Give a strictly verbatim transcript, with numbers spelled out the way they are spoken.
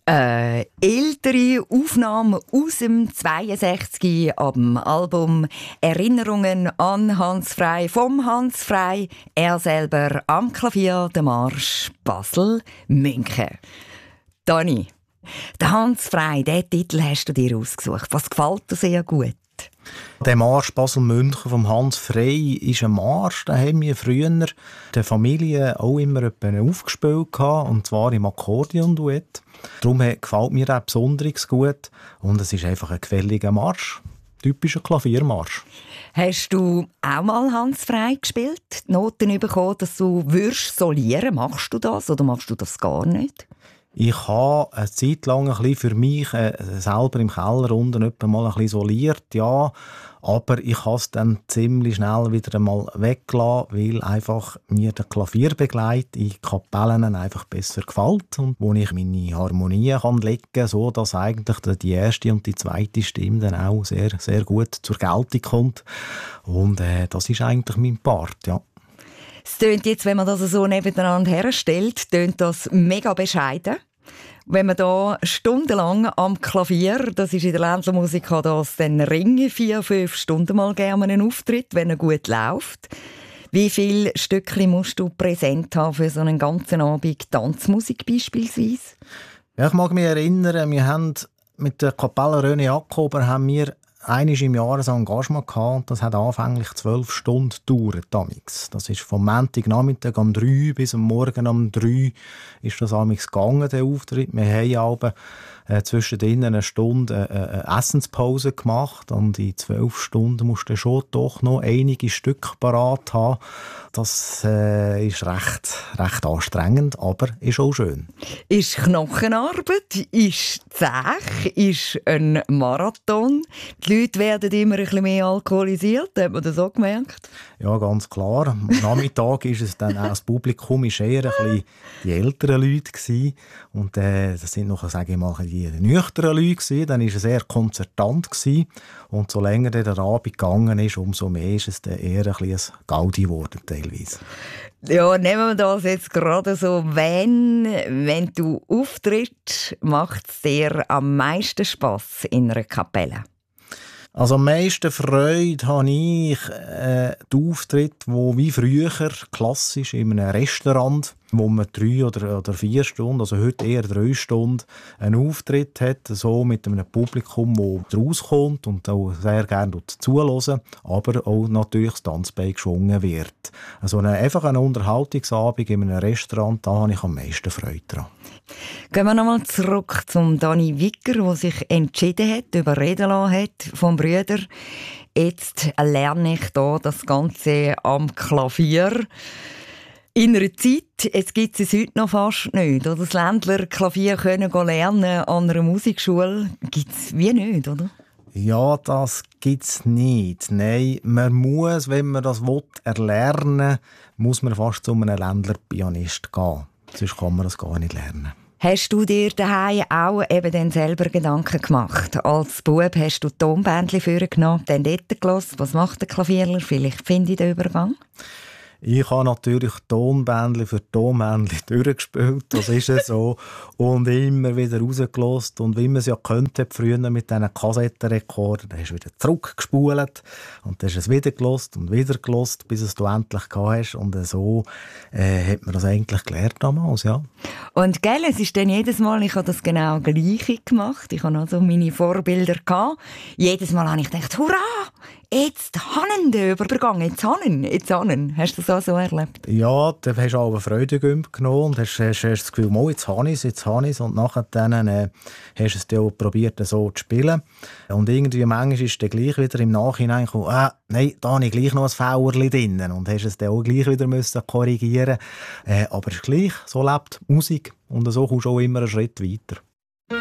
Äh, ältere Aufnahme aus dem zweiundsechzig ab dem Album «Erinnerungen an Hans Frey» vom Hans Frey. Er selber am Klavier, der Marsch Basel-München. Dani, der Hans Frey, diesen Titel hast du dir ausgesucht. Was gefällt dir sehr gut? Der Marsch Basel-München vom Hans Frey ist ein Marsch, den haben wir früher der Familie auch immer aufgespielt, und zwar im Akkordeonduett. Darum gefällt mir der besonders gut und es ist einfach ein gefälliger Marsch, typischer Klaviermarsch. Hast du auch mal Hans Frey gespielt, die Noten bekommen, dass du würdest solieren? Machst du das oder machst du das gar nicht? Ich habe eine Zeit lang ein bisschen für mich äh, selber im Keller unten etwa mal ein bisschen soliert, ja. Aber ich habe es dann ziemlich schnell wieder einmal weggelassen, weil einfach mir der Klavierbegleit in Kapellen einfach besser gefällt und wo ich meine Harmonien kann legen kann, so dass eigentlich die erste und die zweite Stimme dann auch sehr, sehr gut zur Geltung kommt. Und äh, das ist eigentlich mein Part, ja. Es tönt jetzt, wenn man das so nebeneinander herstellt, tönt das mega bescheiden. Wenn man da stundenlang am Klavier, das ist in der Ländlermusik, das dann ringen, vier, fünf Stunden mal gerne einen Auftritt, wenn er gut läuft. Wie viele Stückchen musst du präsent haben für so einen ganzen Abend Tanzmusik beispielsweise? Ja, ich mag mich erinnern, wir haben mit der Kapelle René Jakober haben wir einmal im Jahr ein Engagement gehabt, das hat anfänglich zwölf Stunden gedauert. Das ist vom Montagnachmittag um drei bis am Morgen um drei ist das amigs gegangen, der Auftritt. Wir haben aber äh, zwischendrin eine Stunde äh, eine Essenspause gemacht und in zwölf Stunden musst du schon doch noch einige Stücke parat haben. Das äh, ist recht, recht anstrengend, aber ist auch schön. Ist Knochenarbeit, ist zäh, ist ein Marathon. Die Leute werden immer ein bisschen mehr alkoholisiert, hat man das auch gemerkt? Ja, ganz klar. Am Nachmittag ist es dann auch, das Publikum ist eher ein bisschen die älteren Leute gewesen. Und äh, das sind noch, sage ich mal, die nüchternen Leute gewesen. Dann war es eher konzertant gewesen. Und so länger der Abend gegangen ist, umso mehr ist es dann eher ein bisschen ein Gaudi geworden teilweise. Ja, nehmen wir das jetzt gerade so, wenn, wenn du auftrittst, macht es dir am meisten Spass in einer Kapelle? Also am meisten Freude habe ich äh, die Auftritte, die wie früher klassisch in einem Restaurant, wo man drei oder, oder vier Stunden, also heute eher drei Stunden, einen Auftritt hat, so mit einem Publikum, das rauskommt und auch sehr gerne zuhören, aber auch natürlich das Tanzbein geschwungen wird. Also eine, einfach ein Unterhaltungsabend in einem Restaurant, da habe ich am meisten Freude daran. Gehen wir nochmal zurück zum Dani Wicker, der sich entschieden hat, überreden lassen hat vom Brüder. Jetzt lerne ich da das Ganze am Klavier. In einer Zeit, jetzt gibt es heute noch fast nicht, oder? Das Ländler Klavier können lernen an einer Musikschule, gibt es wie nicht, oder? Ja, das gibt es nicht. Nein, man muss, wenn man das will, erlernen, muss man fast zu einem Ländlerpianist gehen. Sonst kann man das gar nicht lernen. Hast du dir daheim auch eben dann selber Gedanken gemacht? Als Bub hast du Tonbändchen vorgenommen, dann dort gehört, was macht der Klavierler? Vielleicht finde ich den Übergang. Ich habe natürlich Tonbändchen für Tonbändchen durchgespielt, das ist ja so. Und immer wieder rausgelassen. Und wie man es ja könnte, früher mit diesen Kassettenrekordern, dann hast du wieder zurückgespult und dann hast du es wieder gelassen und wieder gelassen, bis es du endlich gehabt hast. Und so äh, hat man das eigentlich gelernt damals, ja. Und gell, es ist dann jedes Mal, ich habe das genau Gleiche gemacht. Ich hatte also meine Vorbilder gehabt. Jedes Mal habe ich gedacht, hurra! Jetzt haben den Übergang, jetzt haben, jetzt haben. Hast du das auch so erlebt? Ja, dann hast du auch eine Freude genommen und hast, hast, hast das Gefühl, oh, jetzt habe ich es, jetzt habe ich es. Und nachher dann, äh, hast du es dann auch probiert, so zu spielen. Und irgendwie manchmal ist es dann gleich wieder im Nachhinein gekommen, ah, nein, da habe ich gleich noch ein Fauerchen drin. Und hast es dann auch gleich wieder müssen korrigieren. Äh, aber es ist gleich, so lebt Musik. Und so kommst du auch immer einen Schritt weiter.